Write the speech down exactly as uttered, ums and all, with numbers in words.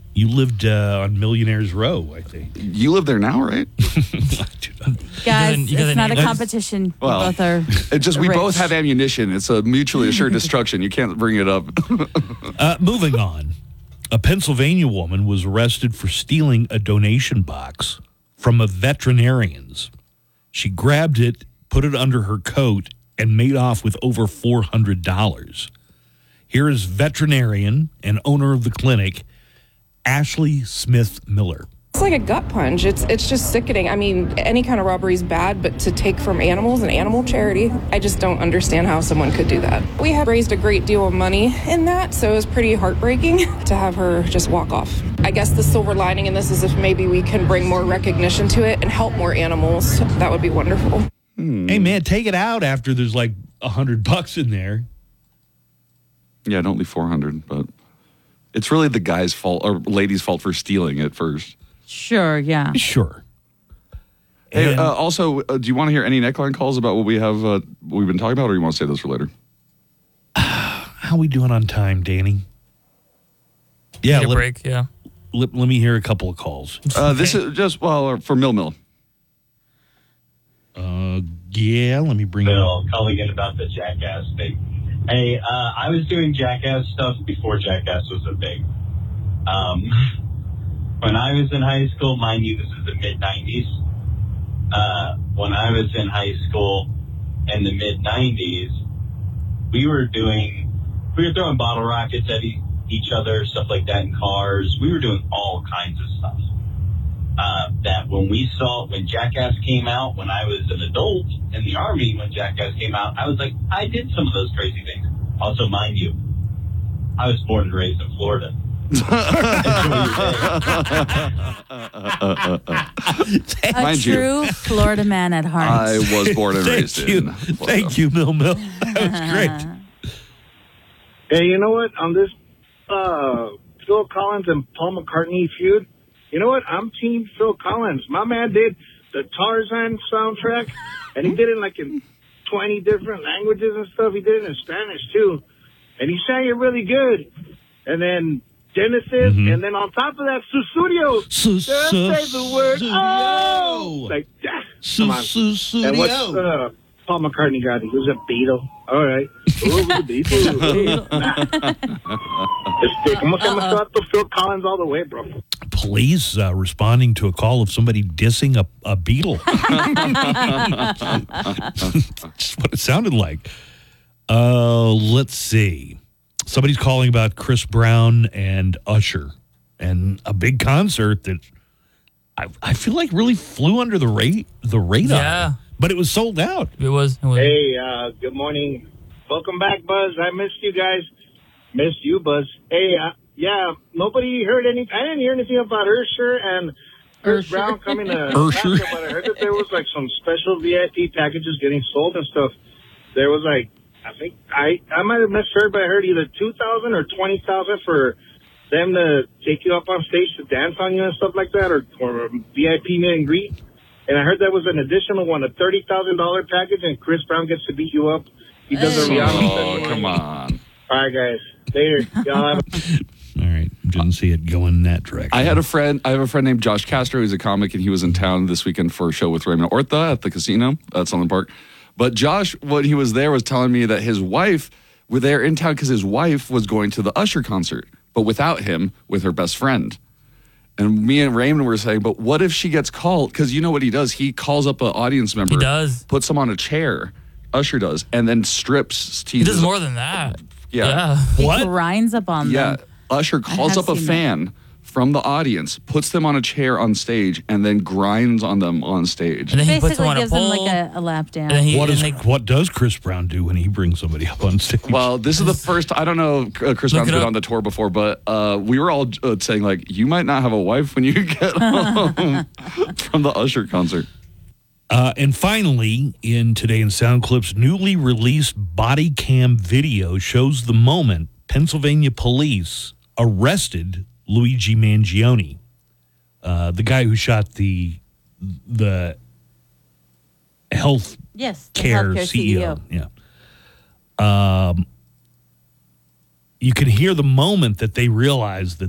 You lived uh, on Millionaires Row, I think. You live there now, right? Guys, You got it's the not a name? competition. Well, we both are It just we rich. both have ammunition. It's a mutually assured destruction. You can't bring it up. Uh, moving on. A Pennsylvania woman was arrested for stealing a donation box from a veterinarian's. She grabbed it, put it under her coat, and made off with over four hundred dollars. Here is veterinarian and owner of the clinic, Ashley Smith Miller. It's like a gut punch. It's it's just sickening. I mean, any kind of robbery is bad, but to take from animals and animal charity, I just don't understand how someone could do that. We had raised a great deal of money in that, so it was pretty heartbreaking to have her just walk off. I guess the silver lining in this is if maybe we can bring more recognition to it and help more animals, that would be wonderful. Hmm. Hey, man, take it out after there's like a hundred bucks in there. Yeah, don't leave four hundred, but it's really the guy's fault or lady's fault for stealing it first. Sure, yeah. Sure. Hey, And- uh, also, uh, do you want to hear any neckline calls about what we have, uh, what we've been talking about, or you want to save those for later? How we doing on time, Danny? Yeah, Need a let, break, yeah. let, let me hear a couple of calls. Uh, this is just, well, for Mill Mill. Uh, yeah, let me bring Bill, calling in about the Jackass thing. Hey, uh, I was doing Jackass stuff before Jackass was a thing. Um, when I was in high school, mind you, this is the mid nineties. Uh, when I was in high school in the mid nineties, we were doing, we were throwing bottle rockets at e- each other, stuff like that in cars. We were doing all kinds of stuff. Uh, that when we saw, when Jackass came out, when I was an adult in the Army, when Jackass came out, I was like, I did some of those crazy things. Also, mind you, I was born and raised in Florida. A Mind you, true Florida man at heart. I was born and raised Thank you. in Florida. Thank you, Mill Mill. That was great. Hey, you know what? On this uh, Phil Collins and Paul McCartney feud, you know what? I'm Team Phil Collins. My man did the Tarzan soundtrack, and he did it like in twenty different languages and stuff. He did it in Spanish, too. And he sang it really good. And then Genesis, Mhm. and then on top of that, Susudio. Su- Just su- say the word, oh! Susudio. Like, ah, Su- come on. su- And what's Susudio. uh, Paul McCartney got? He was a Beatle. All right. Over the Beatles. Nah. Este, ¿Cómo se llama este vato? Phil Collins all the way, bro. Police uh, responding to a call of somebody dissing a, a beetle. Just what it sounded like. Uh, let's see. Somebody's calling about Chris Brown and Usher and a big concert that I, I feel like really flew under the ra- the radar. Yeah. But it was sold out. It was. It was. Hey, uh, good morning. Welcome back, Buzz. I missed you guys. Missed you, Buzz. Hey, uh, yeah, nobody heard any. I didn't hear anything about Usher and Chris Ursher. Brown coming to Ursher. Alaska, but I heard that there was like some special V I P packages getting sold and stuff. There was like, I think I I might have misheard, but I heard either two thousand or twenty thousand for them to take you up on stage to dance on you and stuff like that, or or a V I P meet and greet. And I heard that was an additional one, a thirty thousand dollar package, and Chris Brown gets to beat you up. He does a Hey. Rihanna. Oh, special. come on. All right, guys. Later. Y'all have All right. Didn't see it going in that direction. I had a friend. I have a friend named Josh Castro. He's a comic, and he was in town this weekend for a show with Raymond Ortha at the casino at Sunland Park. But Josh, when he was there, was telling me that his wife were there in town because his wife was going to the Usher concert, but without him, with her best friend. And me and Raymond were saying, but what if she gets called? Because you know what he does? He calls up an audience member. He does. Puts them on a chair. Usher does, and then strips. He does more than that. Yeah. Yeah. He What? grinds up on Yeah, them. Usher calls have up a seen fan from the audience, puts them on a chair on stage, and then grinds on them on stage. And then he puts Basically them on a gives them pole. like a, a lap dance. and then he, What, and is, they- what does Chris Brown do when he brings somebody up on stage? Well, this is the first. I don't know. uh, Chris Look Brown's it been up. on the tour before, but uh, we were all uh, saying like, you might not have a wife when you get home from the Usher concert. Uh, and finally, in Today in Sound Clips, newly released body cam video shows the moment Pennsylvania police arrested Luigi Mangione, uh, the guy who shot the the health yes, the care healthcare C E O. Yeah. Um, you can hear the moment that they realize that